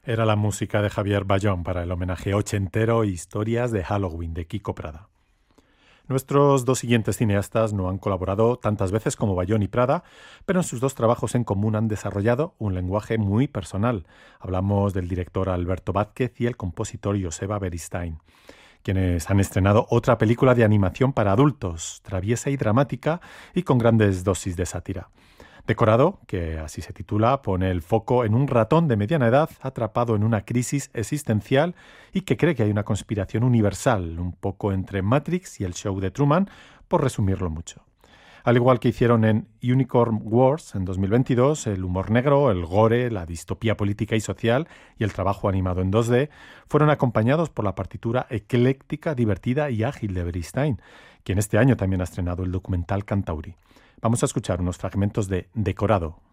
Era la música de Javier Bayón para el homenaje ochentero Historias de Halloween de Kiko Prada. Nuestros dos siguientes cineastas no han colaborado tantas veces como Bayón y Prada, pero en sus dos trabajos en común han desarrollado un lenguaje muy personal. Hablamos del director Alberto Vázquez y el compositor Joseba Beristain, quienes han estrenado otra película de animación para adultos, traviesa y dramática y con grandes dosis de sátira. Decorado, que así se titula, pone el foco en un ratón de mediana edad atrapado en una crisis existencial y que cree que hay una conspiración universal, un poco entre Matrix y el show de Truman, por resumirlo mucho. Al igual que hicieron en Unicorn Wars en 2022, el humor negro, el gore, la distopía política y social y el trabajo animado en 2D fueron acompañados por la partitura ecléctica, divertida y ágil de Beristain, quien este año también ha estrenado el documental Cantauri. Vamos a escuchar unos fragmentos de Decorado.